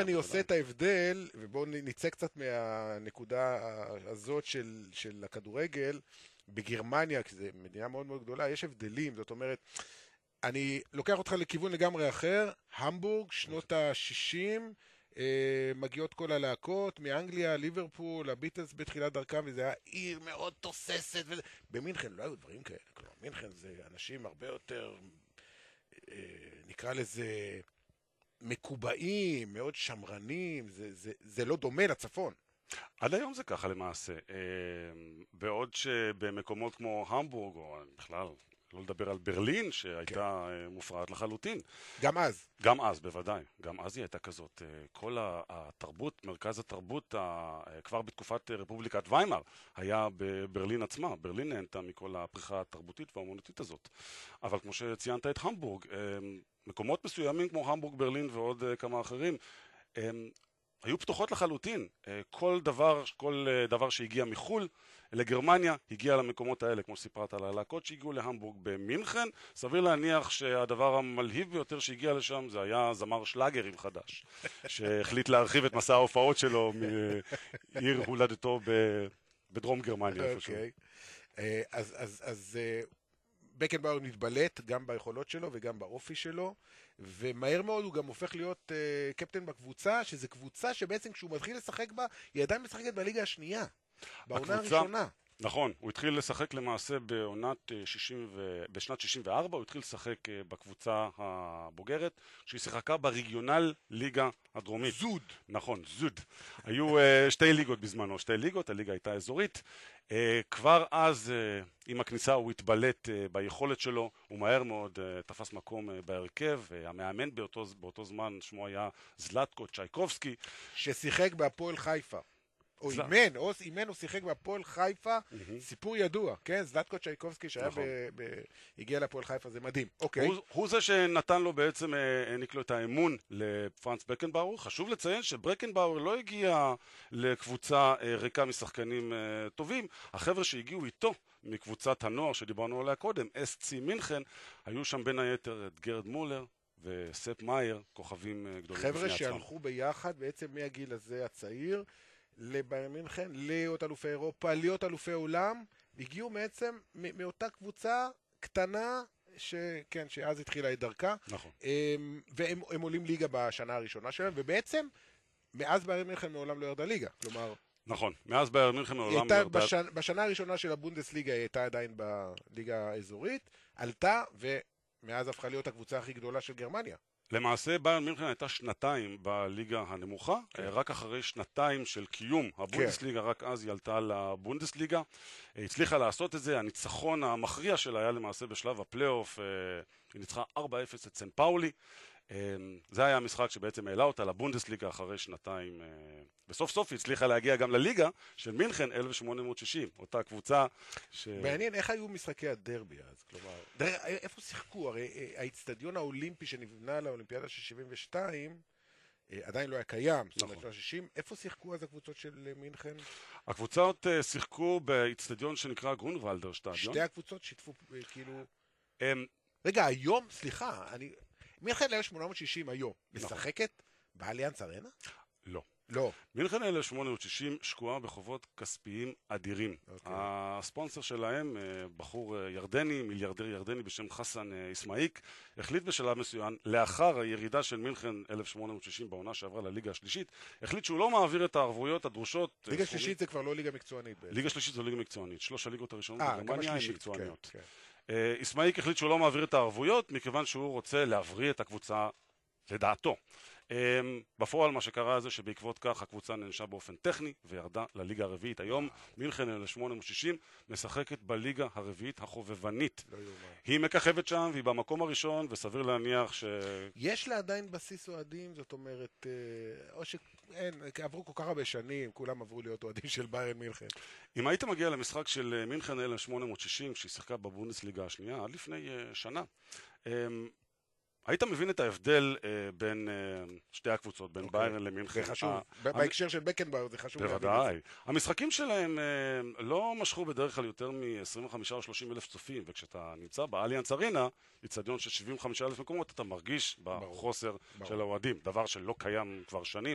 אני עושה את ההבדל, ובואו נצא קצת מהנקודה הזאת של הכדורגל, בגרמניה, כי זו מדינה מאוד מאוד גדולה, יש הבדלים, זאת אומרת, אני לוקח אותך לכיוון לגמרי אחר, המבורג, שנות ה-60, מגיעות כל הלהקות, מאנגליה, ליברפול, הביטלס בתחילת דרכם, וזה היה עיר מאוד תוססת, במינכן לא היו דברים כאלה, כלומר, מינכן זה אנשים הרבה יותר, נקרא לזה, מקובעים, מאוד שמרנים, זה לא דומה לצפון. עד היום זה ככה למעשה, בעוד שבמקומות כמו המבורג, או בכלל, לא לדבר על ברלין, שהייתה מופרעת לחלוטין. גם אז. גם אז, בוודאי. גם אז היא הייתה כזאת. כל התרבות, מרכז התרבות, כבר בתקופת רפובליקת ויימאר, היה בברלין עצמה. ברלין נהנתה מכל הפריחה התרבותית והאומנותית הזאת. אבל כמו שציינת את המבורג, מקומות מסוימים כמו המבורג, ברלין ועוד כמה אחרים, היו פתוחות לחלוטין. כל דבר שהגיע מחול לגרמניה הגיע למקומות האלה, כמו שסיפרת על הלהקות שהגיעו להמבורג במינכן. סביר להניח שהדבר המלהיב ביותר שהגיע לשם זה היה זמר שלאגרים חדש, שהחליט להרחיב את מסע ההופעות שלו מעיר הולדתו בדרום גרמניה. אוקיי. אז בקנבאואר נתבלט גם ביכולות שלו וגם באופי שלו, ומהר מאוד הוא גם הופך להיות קפטן בקבוצה, שזו קבוצה שבעצם כשהוא מתחיל לשחק בה, היא עדיין משחקת בליגה השנייה, בעונה הראשונה. נכון, הוא התחיל לשחק למעשה בשנת 64, הוא התחיל לשחק בקבוצה הבוגרת, שהיא שיחקה בריגיונל ליגה הדרומית. זוד. נכון, זוד. היו שתי ליגות בזמנו, שתי ליגות, הליגה הייתה אזורית. כבר אז, עם הכניסה הוא התבלט ביכולת שלו, הוא מהר מאוד תפס מקום בהרכב, המאמן באותו זמן שמו היה זלטקו צ'ייקובסקי. ששיחק בהפועל חיפה. או אימן או שיחק בהפועל חיפה, סיפור ידוע, כן? זלטקו צ'ייקובסקי שהגיע להפועל חיפה, זה מדהים. אוקיי. הוא זה שנתן לו בעצם, העניק לו את האמון לפרנץ בקנבאואר. חשוב לציין שבקנבאואר לא הגיע לקבוצה ריקה משחקנים טובים. החבר'ה שהגיעו איתו מקבוצת הנוער שדיברנו עליה קודם, SC מינכן, היו שם בין היתר את גרד מולר וספ מאייר, כוכבים גדולים. חבר'ה שהלכו ביחד בעצם מהגיל הזה הצעיר, לביירן מינכן, להיות אלופי אירופה, להיות אלופי עולם, הגיעו בעצם מאותה קבוצה קטנה, שכן, שאז התחילה את דרכה. נכון. והם עולים ליגה בשנה הראשונה שלהם, ובעצם, מאז ביירן מינכן מעולם לא ירדה ליגה. כלומר... נכון, מאז ביירן מינכן מעולם לא ירדה... בשנה הראשונה של הבונדסליגה היא הייתה עדיין בליגה האזורית, עלתה, ומאז הפכה להיות הקבוצה הכי גדולה של גרמניה. למעשה ביירן מינכן הייתה שנתיים בליגה הנמוכה, רק אחרי שנתיים של קיום הבונדסליגה, רק אז היא עלתה לבונדסליגה, הצליחה לעשות את זה, הניצחון המכריע שלה היה למעשה בשלב הפלייאוף, היא ניצחה 4-0 את סן פאולי, זה היה המשחק שבעצם העלה אותה לבונדסליגה אחרי שנתיים, בסוף סוף היא הצליחה להגיע גם לליגה של מינכן 1860, אותה קבוצה מעניין, איך היו משחקי הדרבי אז? כלומר, איפה שיחקו? הרי האצטדיון האולימפי שנבנה לאולימפיאדה של 72 עדיין לא היה קיים, זאת אומרת, 60, איפה שיחקו אז הקבוצות של מינכן? הקבוצות שיחקו באצטדיון שנקרא גרונוולדר שטדיון. שתי הקבוצות שיתפו כאילו... רגע, היום, סליחה, מינכן 1860 היום, משחקת באליאנס ארנה? לא. לא. מינכן 1860 שקועה בחובות כספיים אדירים. הספונסר שלהם, בחור ירדני, מיליארדר ירדני בשם חסן איסמאעיק, החליט בשלב מסוים, לאחר הירידה של מינכן 1860 בעונה שעברה לליגה השלישית, החליט שהוא לא מעביר את הערבויות הדרושות. ליגה שלישית זה כבר לא ליגה מקצוענית. ליגה שלישית זו ליגה מקצוענית. 3 הליגות הראשונות בגרמניה הן מקצועניות. איסמאעיק החליט שהוא לא מעביר את הערבויות, מכיוון שהוא רוצה להבריא את הקבוצה לדעתו. בפועל מה שקרה זה שבעקבות כך הקבוצה נענשה באופן טכני וירדה לליגה הרביעית. היום מינכן 1860 משחקת בליגה הרביעית החובבנית. היא מככבת שם והיא במקום הראשון, וסביר להניח יש לה עדיין בסיס אוהדים, זאת אומרת, או שאין, עברו כל כך הרבה שנים, כולם עברו להיות אוהדים של ביירן מינכן. אם היית מגיע למשחק של מינכן 1860 שהיא שיחקה בבונדסליגה השנייה עד לפני שנה, היית מבין את ההבדל בין שתי הקבוצות, בין ביירן למינכן. זה חשוב, בהקשר של בקנבאואר זה חשוב. בוודאי. המשחקים שלהם לא משכו בדרך כלל יותר מ-25 או 30 אלף צופים, וכשאתה נמצא באליאנס ארינה, אצטדיון של 75,000 מקומות, אתה מרגיש בחוסר של האוהדים, דבר שלא קיים כבר שנים.